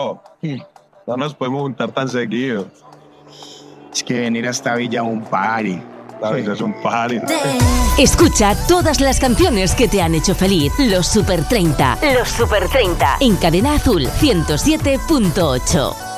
pero no nos podemos juntar tan seguido. Es que venir hasta Villa es un party. La vida es un party. Escucha todas las canciones que te han hecho feliz. Los Super 30. Los Super 30. En Cadena Azul 107.8.